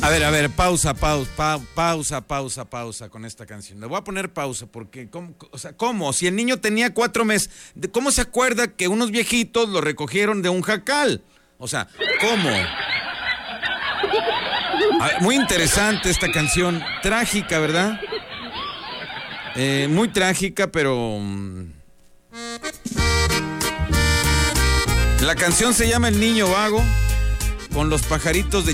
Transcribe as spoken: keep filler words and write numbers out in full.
A ver, a ver, pausa, pausa, pa, pausa, pausa, pausa con esta canción. Le voy a poner pausa porque, ¿cómo? O sea, ¿cómo? Si el niño tenía cuatro meses, ¿cómo se acuerda que unos viejitos lo recogieron de un jacal? O sea, ¿cómo? A ver, muy interesante esta canción, trágica, ¿verdad? Eh, muy trágica, pero... La canción se llama El Niño Vago, con los pajaritos de